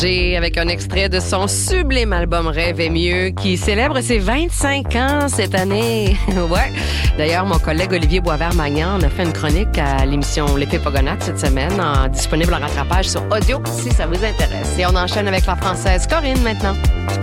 Avec un extrait de son sublime album Rêve est mieux qui célèbre ses 25 ans cette année. Ouais. D'ailleurs, mon collègue Olivier Boisvert-Magnan a fait une chronique à l'émission L'Épée Pogonatte cette semaine, disponible en rattrapage sur audio si ça vous intéresse. Et on enchaîne avec la française Corinne maintenant.